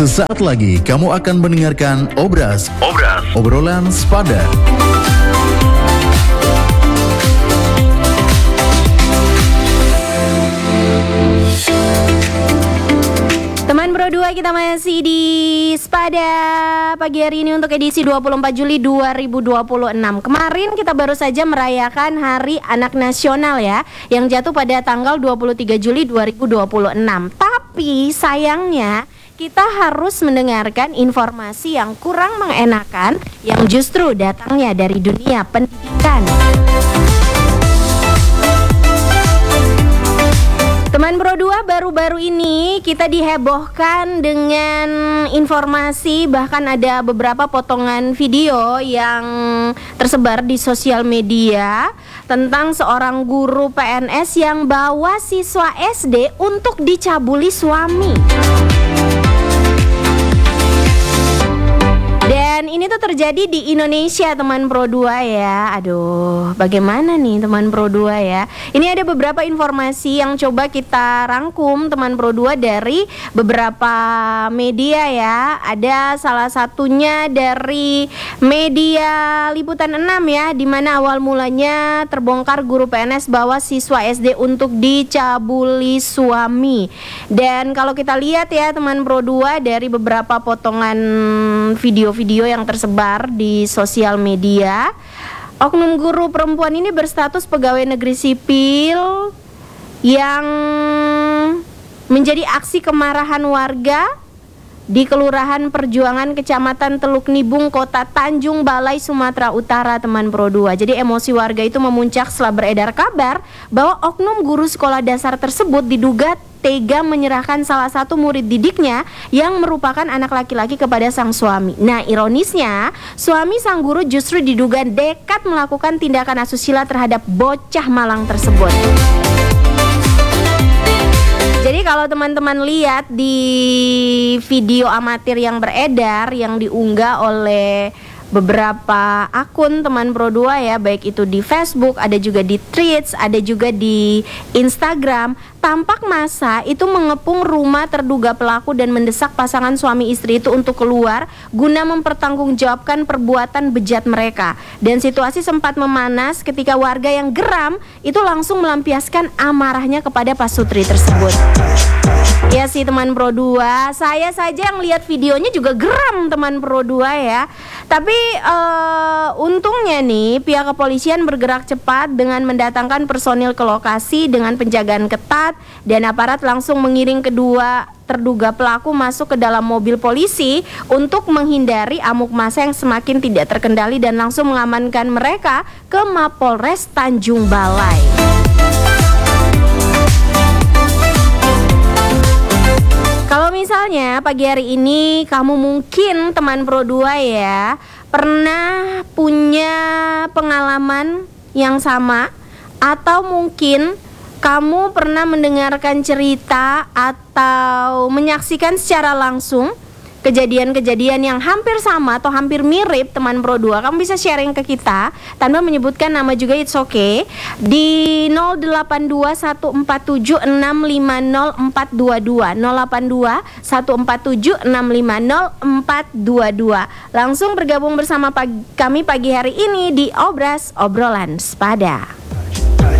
Sesaat lagi kamu akan mendengarkan Obras Obrolan Sepada. Teman Bro 2, kita masih di Sepada pagi hari ini untuk edisi 24 Juli 2026. Kemarin kita baru saja merayakan Hari Anak Nasional ya, yang jatuh pada tanggal 23 Juli 2026. Tapi sayangnya kita harus mendengarkan informasi yang kurang mengenakan yang justru datangnya dari dunia pendidikan. Teman Bro 2, baru-baru ini kita dihebohkan dengan informasi, bahkan ada beberapa potongan video yang tersebar di sosial media tentang seorang guru PNS yang bawa siswa SD untuk dicabuli suami. Dan ini tuh terjadi di Indonesia, teman Pro 2 ya. Aduh, bagaimana nih teman Pro 2 ya. Ini ada beberapa informasi yang coba kita rangkum teman Pro 2 dari beberapa media ya. Ada salah satunya dari media Liputan 6 ya, di mana awal mulanya terbongkar guru PNS bawa siswa SD untuk dicabuli suami. Dan kalau kita lihat ya teman Pro 2, dari beberapa potongan video yang tersebar di sosial media, oknum guru perempuan ini berstatus pegawai negeri sipil yang menjadi aksi kemarahan warga di Kelurahan Perjuangan, Kecamatan Teluk Nibung, Kota Tanjung Balai, Sumatera Utara, teman Pro 2. Jadi emosi warga itu memuncak setelah beredar kabar bahwa oknum guru sekolah dasar tersebut diduga tega menyerahkan salah satu murid didiknya yang merupakan anak laki-laki kepada sang suami. Nah, ironisnya, suami sang guru justru diduga nekat melakukan tindakan asusila terhadap bocah malang tersebut. Jadi kalau teman-teman lihat di video amatir yang beredar, yang diunggah oleh beberapa akun teman Pro 2 ya, baik itu di Facebook, ada juga di Threads, ada juga di Instagram, tampak massa itu mengepung rumah terduga pelaku dan mendesak pasangan suami istri itu untuk keluar guna mempertanggungjawabkan perbuatan bejat mereka. Dan situasi sempat memanas ketika warga yang geram itu langsung melampiaskan amarahnya kepada pasutri tersebut. Ya sih teman Pro 2, saya saja yang lihat videonya juga geram teman Pro 2 ya. Tapi untungnya nih pihak kepolisian bergerak cepat dengan mendatangkan personil ke lokasi dengan penjagaan ketat, dan aparat langsung mengiring kedua terduga pelaku masuk ke dalam mobil polisi untuk menghindari amuk massa yang semakin tidak terkendali, dan langsung mengamankan mereka ke Mapolres Tanjung Balai. Kalau misalnya pagi hari ini kamu mungkin teman Pro 2 ya, pernah punya pengalaman yang sama, atau mungkin kamu pernah mendengarkan cerita atau menyaksikan secara langsung kejadian-kejadian yang hampir sama atau hampir mirip teman Pro 2, kamu bisa sharing ke kita tanpa menyebutkan nama juga, it's okay, di 082147650422 082147650422. Langsung bergabung bersama kami pagi hari ini di Obras Obrolan Sepada.